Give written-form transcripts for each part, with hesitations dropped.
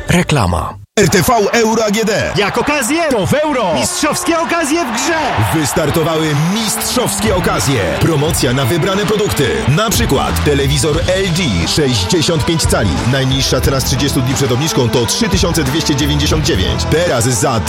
Reklama. RTV Euro AGD. Jak okazję, to w euro. Mistrzowskie okazje w grze. Wystartowały mistrzowskie okazje. Promocja na wybrane produkty. Na przykład telewizor LG 65 cali. Najniższa cena z 30 dni przed obniżką to 3299. Teraz za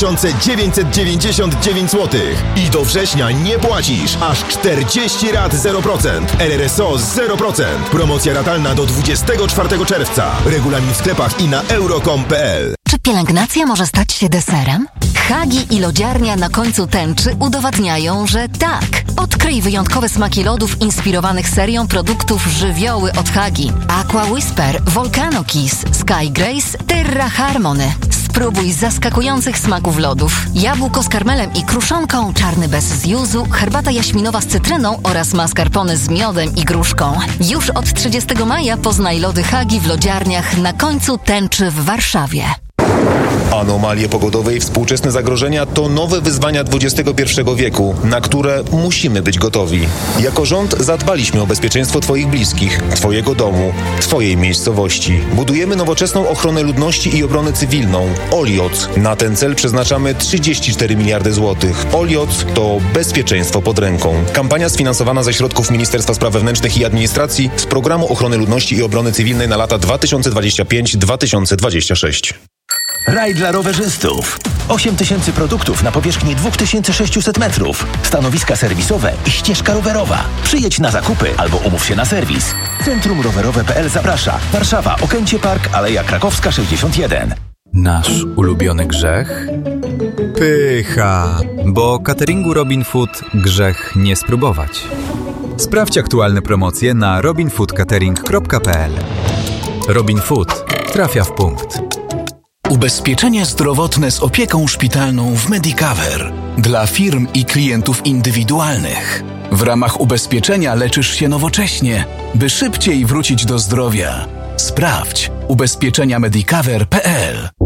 2999 zł. I do września nie płacisz. Aż 40 rat 0%. RRSO 0%. Promocja ratalna do 24 czerwca. Regulamin w sklepach i na euro.com.pl. Czy pielęgnacja może stać się deserem? Hagi i lodziarnia na końcu tęczy udowadniają, że tak. Odkryj wyjątkowe smaki lodów inspirowanych serią produktów żywioły od Hagi. Aqua Whisper, Volcano Kiss, Sky Grace, Terra Harmony. Spróbuj zaskakujących smaków lodów. Jabłko z karmelem i kruszonką, czarny bez z yuzu, herbata jaśminowa z cytryną oraz mascarpone z miodem i gruszką. Już od 30 maja poznaj lody Hagi w lodziarniach na końcu tęczy w Warszawie. Anomalie pogodowe i współczesne zagrożenia to nowe wyzwania XXI wieku, na które musimy być gotowi. Jako rząd zadbaliśmy o bezpieczeństwo Twoich bliskich, Twojego domu, Twojej miejscowości. Budujemy nowoczesną ochronę ludności i obronę cywilną. OLIOC. Na ten cel przeznaczamy 34 miliardy złotych. OLIOC to bezpieczeństwo pod ręką. Kampania sfinansowana ze środków Ministerstwa Spraw Wewnętrznych i Administracji z Programu Ochrony Ludności i Obrony Cywilnej na lata 2025-2026. Raj dla rowerzystów. 8000 produktów na powierzchni 2600 metrów. Stanowiska serwisowe i ścieżka rowerowa. Przyjedź na zakupy albo umów się na serwis. Centrum Rowerowe.pl zaprasza. Warszawa, Okęcie Park, Aleja Krakowska 61. Nasz ulubiony grzech? Pycha. Bo cateringu Robin Food grzech nie spróbować. Sprawdź aktualne promocje na robinfoodcatering.pl. Robin Food trafia w punkt. Ubezpieczenie zdrowotne z opieką szpitalną w Medicover dla firm i klientów indywidualnych. W ramach ubezpieczenia leczysz się nowocześnie, by szybciej wrócić do zdrowia. Sprawdź ubezpieczeniamedicover.pl.